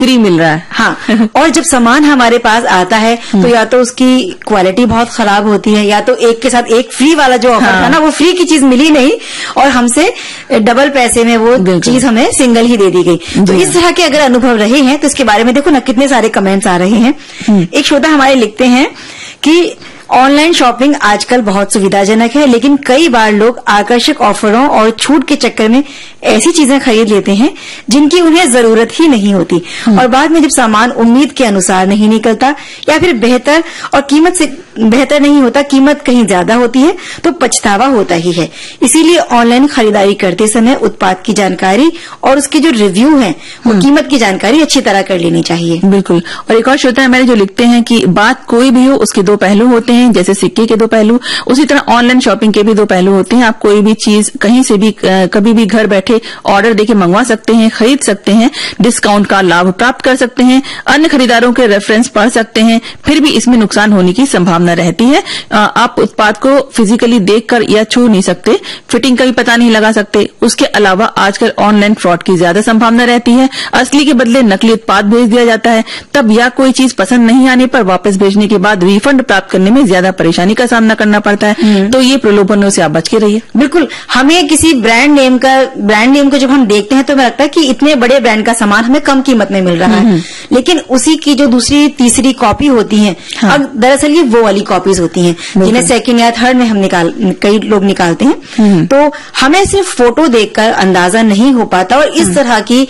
Free मिल रहा है। हाँ, और जब सामान हमारे पास आता है तो या तो उसकी क्वालिटी बहुत खराब होती है, या तो एक के साथ एक फ्री वाला जो ऑफर था ना, वो फ्री की चीज मिली नहीं और हमसे डबल पैसे में वो चीज हमें सिंगल ही दे दी गई। तो इस तरह के अगर अनुभव रहे हैं तो इसके बारे में देखो ना कितने सारे कमेंट्स आ रहे हैं। एक श्रोता हमारे लिखते हैं कि ऑनलाइन शॉपिंग आजकल बहुत सुविधाजनक है, लेकिन कई बार लोग आकर्षक ऑफरों और छूट के चक्कर में ऐसी चीजें खरीद लेते हैं जिनकी उन्हें जरूरत ही नहीं होती, और बाद में जब सामान उम्मीद के अनुसार नहीं निकलता या फिर बेहतर और कीमत से बेहतर नहीं होता, कीमत कहीं ज्यादा होती है, तो पछतावा होता ही है। इसीलिए ऑनलाइन खरीदारी करते समय उत्पाद की जानकारी और उसके जो रिव्यू है वो कीमत की जानकारी अच्छी तरह कर लेनी चाहिए। बिल्कुल। और एक और श्रोता हमारे जो लिखते हैं कि बात कोई भी हो उसके दो पहलू होते हैं, जैसे सिक्के के दो पहलू, उसी तरह ऑनलाइन शॉपिंग के भी दो पहलू होते हैं। आप कोई भी चीज कहीं से भी कभी भी घर बैठे ऑर्डर देके मंगवा सकते हैं, खरीद सकते हैं, डिस्काउंट का लाभ प्राप्त कर सकते हैं, अन्य खरीदारों के रेफरेंस पढ़ सकते हैं, फिर भी इसमें नुकसान होने की संभावना रहती है। आप उत्पाद को फिजिकली देखकर या छू नहीं सकते, फिटिंग का भी पता नहीं लगा सकते। उसके अलावा आजकल ऑनलाइन फ्रॉड की ज्यादा संभावना रहती है। असली के बदले नकली उत्पाद भेज दिया जाता है, तब या कोई चीज पसंद नहीं आने पर वापस भेजने के बाद रिफंड प्राप्त करने में ज्यादा परेशानी का सामना करना पड़ता है। तो ये प्रलोभनों से आप बच के रहिए। बिल्कुल। हमें किसी ब्रांड नेम को जब हम देखते हैं तो हमें लगता है कि इतने बड़े ब्रांड का सामान हमें कम कीमत में मिल रहा है, लेकिन उसी की जो दूसरी तीसरी कॉपी होती है, अब दरअसल ये वो वाली कॉपीज होती हैं जिन्हें सेकंड या थर्ड में हम कई लोग निकालते हैं। तो हमें सिर्फ फोटो देखकर अंदाजा नहीं हो पाता, और इस तरह की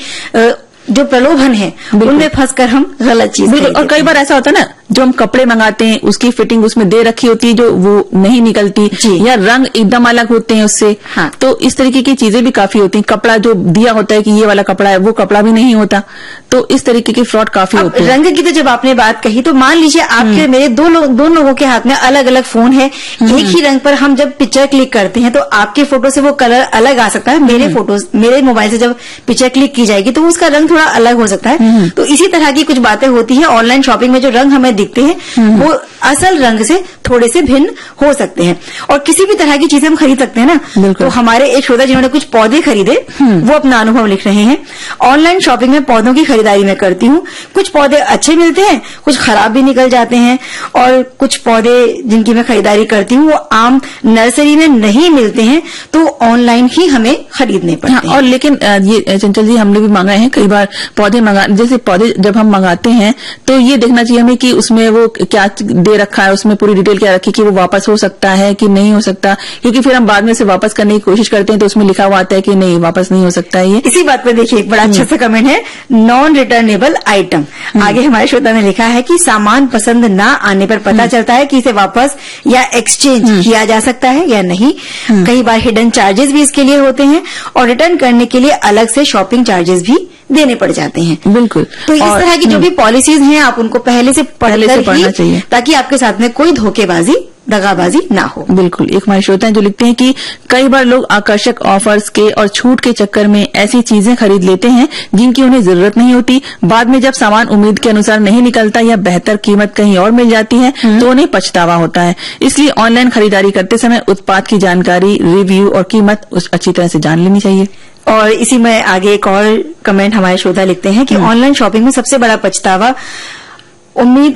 जो प्रलोभन है उनमें फंसकर हम गलत चीज। और कई बार ऐसा होता है ना, जो हम कपड़े मंगाते हैं उसकी फिटिंग उसमें दे रखी होती है, जो वो नहीं निकलती, या रंग एकदम अलग होते हैं उससे। हाँ। तो इस तरीके की चीजें भी काफी होती हैं। कपड़ा जो दिया होता है कि ये वाला कपड़ा है, वो कपड़ा भी नहीं होता। तो इस तरीके के फ्रॉड काफी होते हैं। रंग की तो जब आपने बात कही, तो मान लीजिए आपके मेरे दो लोगों के हाथ में अलग अलग फोन है, एक ही रंग पर हम जब पिक्चर क्लिक करते हैं तो आपके फोटो से वो कलर अलग आ सकता है, मेरे मोबाइल से जब पिक्चर क्लिक की जाएगी तो उसका रंग थोड़ा अलग हो सकता है। तो इसी तरह की कुछ बातें होती हैं। ऑनलाइन शॉपिंग में जो रंग हमें दिखते हैं वो असल रंग से थोड़े से भिन्न हो सकते हैं। और किसी भी तरह की चीजें हम खरीद सकते हैं ना। तो हमारे एक श्रोता जिन्होंने कुछ पौधे खरीदे, वो अपना अनुभव लिख रहे हैं। ऑनलाइन शॉपिंग में पौधों की खरीदारी मैं करती हूँ। कुछ पौधे अच्छे मिलते हैं, कुछ खराब भी निकल जाते हैं, और कुछ पौधे जिनकी मैं खरीदारी करती हूँ वो आम नर्सरी में नहीं मिलते हैं, तो ऑनलाइन ही हमें खरीदने पड़ते हैं। और लेकिन ये चंचल जी, हमने भी मंगाए हैं कई बार जैसे पौधे जब हम मंगाते हैं तो ये देखना चाहिए हमें कि उसमें वो क्या दे रखा है, उसमें पूरी डिटेल क्या रखी कि वो वापस हो सकता है कि नहीं हो सकता, क्योंकि फिर हम बाद में से वापस करने की कोशिश करते हैं तो उसमें लिखा हुआ आता है कि नहीं, वापस नहीं हो सकता है। ये इसी बात पर देखिए एक बड़ा अच्छा सा कमेंट है, नॉन रिटर्नेबल आइटम। आगे हमारे श्रोता ने लिखा है कि सामान पसंद ना आने पर पता चलता है कि इसे वापस या एक्सचेंज किया जा सकता है या नहीं। कई बार हिडन चार्जेस भी इसके लिए होते हैं, और रिटर्न करने के लिए अलग से शॉपिंग चार्जेस भी देने पड़ जाते हैं। बिल्कुल। तो इस तरह की जो भी पॉलिसीज हैं आप उनको पहले से पढ़ना चाहिए, ताकि आपके साथ में कोई धोखेबाजी दगाबाजी ना हो। बिल्कुल। एक हमारे श्रोता हैं जो लिखते हैं कि कई बार लोग आकर्षक ऑफर्स के और छूट के चक्कर में ऐसी चीजें खरीद लेते हैं जिनकी उन्हें जरूरत नहीं होती। बाद में जब सामान उम्मीद के अनुसार नहीं निकलता या बेहतर कीमत कहीं और मिल जाती है तो उन्हें पछतावा होता है। इसलिए ऑनलाइन खरीदारी करते समय उत्पाद की जानकारी, रिव्यू और कीमत अच्छी तरह से जान लेनी चाहिए। और इसी में आगे एक और कमेंट हमारे श्रोता लिखते हैं कि ऑनलाइन शॉपिंग में सबसे बड़ा पछतावा उम्मीद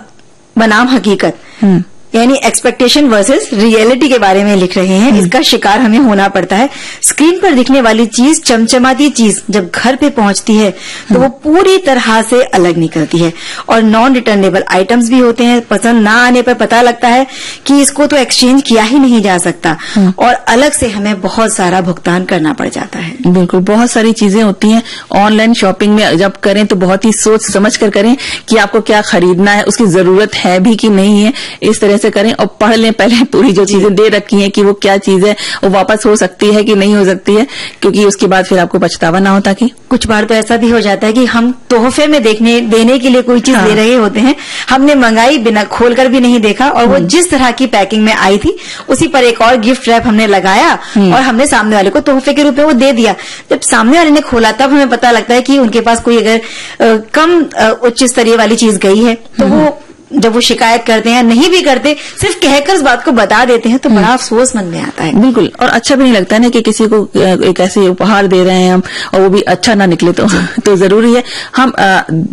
बनाम हकीकत, यानी एक्सपेक्टेशन वर्सेस रियलिटी के बारे में लिख रहे हैं। इसका शिकार हमें होना पड़ता है। स्क्रीन पर दिखने वाली चीज, चमचमाती चीज जब घर पे पहुंचती है तो वो पूरी तरह से अलग निकलती है। और नॉन रिटर्नेबल आइटम्स भी होते हैं। पसंद ना आने पर पता लगता है कि इसको तो एक्सचेंज किया ही नहीं जा सकता, और अलग से हमें बहुत सारा भुगतान करना पड़ जाता है। बिल्कुल। बहुत सारी चीजें होती हैं ऑनलाइन शॉपिंग में। जब करें तो बहुत ही सोच समझ कर करें कि आपको क्या खरीदना है, उसकी जरूरत है भी कि नहीं है, इस तरह से करें। और पढ़ लें पहले पूरी जो चीजें दे रखी हैं कि वो क्या चीज है, वो वापस हो सकती है कि नहीं हो सकती है, क्योंकि उसके बाद फिर आपको पछतावा ना हो। ताकि कुछ बार तो ऐसा भी हो जाता है कि हम तोहफे में देने के लिए कोई चीज दे रहे होते हैं, हमने मंगाई बिना खोलकर भी नहीं देखा, और वो जिस तरह की पैकिंग में आई थी उसी पर एक और गिफ्ट रैप हमने लगाया और हमने सामने वाले को तोहफे के रूप में वो दे दिया। जब सामने वाले ने खोला तब हमें पता लगता है कि उनके पास कोई अगर कम उच्च स्तरीय वाली चीज गई है तो वो जब वो शिकायत करते हैं, नहीं भी करते, सिर्फ कहकर उस बात को बता देते हैं, तो बड़ा अफसोस मन में आता है। बिल्कुल, और अच्छा भी नहीं लगता ना कि किसी को एक ऐसे उपहार दे रहे हैं हम और वो भी अच्छा ना निकले तो जरूरी है हम